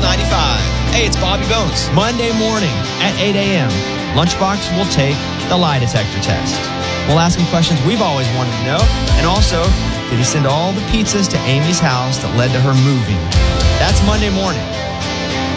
95. Hey, it's Bobby Bones. Monday morning at 8 a.m., Lunchbox will take the lie detector test. We'll ask him questions we've always wanted to know. And also, did he send all the pizzas to Amy's house that led to her moving? That's Monday morning.